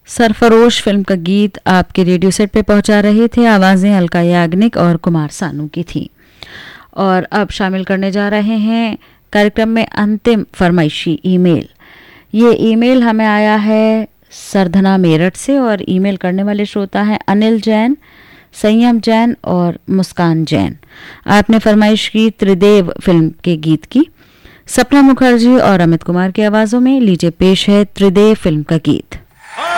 Sarfarosh film का गीत आपके रेडियो सेट पे पहुंचा रहे थे। आवाज़ें अलका याग्निक और कुमार सानू की थी। और अब शामिल करने जा रहे हैं कार्यक्रम में अंतिम फरमाइशी ईमेल। ये ईमेल हमें आया है सरधना मेरठ से और ईमेल करने वाले श्रोता हैं अनिल जैन, संयम जैन और मुस्कान जैन। आपने फरमाइश की त्रिदेव फिल्म के गीत की। सपना मुखर्जी और अमित कुमार की आवाज़ों में लीजिए पेश है त्रिदेव फिल्म का गीत।